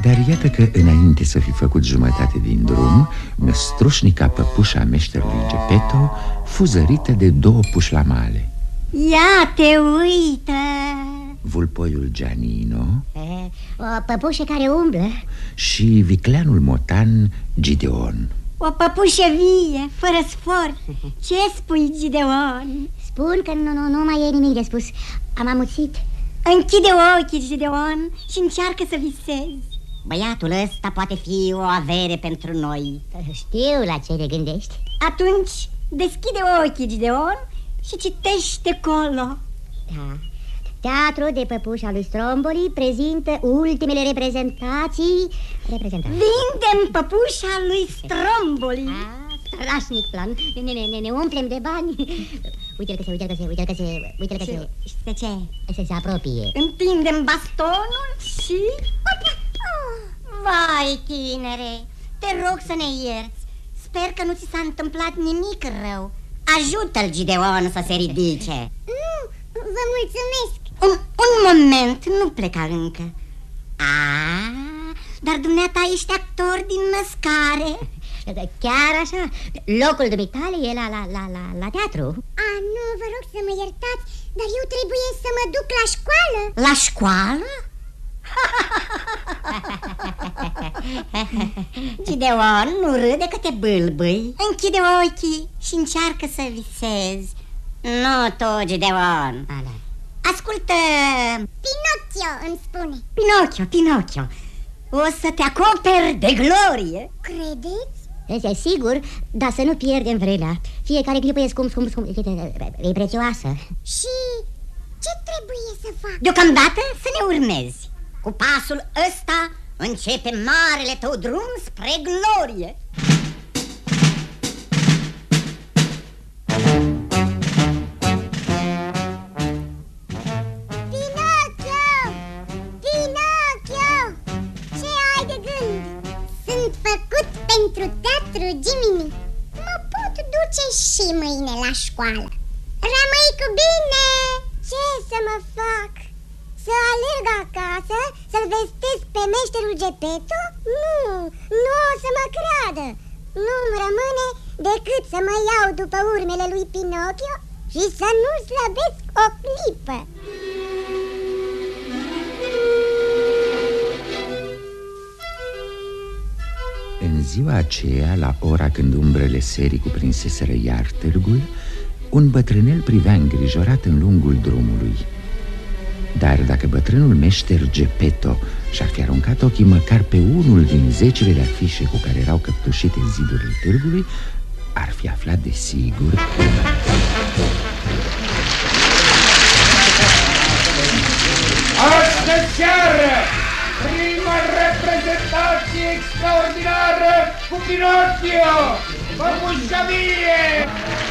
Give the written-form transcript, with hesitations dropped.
Dar iată că, înainte să fi făcut jumătate din drum, năstrușnica păpușa meșterului Geppetto fu zărită de două pușlamale. Ia te uită! Vulpoiul Gianino, o păpușă care umblă, și vicleanul motan Gideon. o păpușă vie, fără sfor. Ce spui, Gideon? Spun că nu mai e nimic de spus. Am amuțit. Închide ochii, Gideon, și încearcă să visezi. Băiatul ăsta poate fi o avere pentru noi. Știu la ce te gândești. Atunci deschide ochii, Gideon, și citește colo. Da. Teatrul de păpușa lui Stromboli prezintă ultimele reprezentații. Vindem păpușa lui Stromboli. Strașnic plan. Ne umplem de bani. Uite-l că se. De ce? Se apropie. Întindem bastonul și... Vai, tinere, te rog să ne ierți. Sper că nu ți s-a întâmplat nimic rău. Ajută-l, Gideon, să se ridice. Nu, vă mulțumesc. Un moment, nu pleca încă. Dar dumneata ești actor din născare. Chiar așa? Locul dumitale e la teatru. Nu, vă rog să mă iertați, dar eu trebuie să mă duc la școală. La școală? Gideon, nu râde că te bâlbâi. Închide ochii și încearcă să visezi. Nu tu, Gideon. Ascultă. Pinocchio îmi spune. Pinocchio, o să te acoperi de glorie. Credeți? Este sigur, dar să nu pierdem vremea. Fiecare clipă e scump, e prețioasă. Și ce trebuie să fac? Deocamdată să ne urmezi. Cu pasul ăsta începe marele tău drum spre glorie. Pinocchio! Ce ai de gând? Sunt făcut pentru teatru, Jiminy. Mă pot duce și mâine la școală. Rămâi cu bine! Ce să mă fac? Să alerg acasă, să-l vestesc pe meșterul Geppetto? Nu o să mă creadă. Nu-mi rămâne decât să mă iau după urmele lui Pinocchio și să nu slăbesc o clipă. În ziua aceea, la ora când umbrele serii cuprinseseră iar târgul, un bătrânel privea îngrijorat în lungul drumului. Dar dacă bătrânul meșter Geppetto și-ar fi aruncat ochii măcar pe unul din zecile de afișe cu care erau căptușite zidurile târgului, ar fi aflat de sigur că... Astă seară, prima reprezentație extraordinară cu Pinocchio! Păpușa vie!